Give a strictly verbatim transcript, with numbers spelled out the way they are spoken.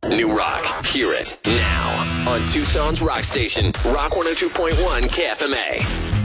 New rock. Hear it now on Tucson's rock station, Rock one oh two point one K F M A.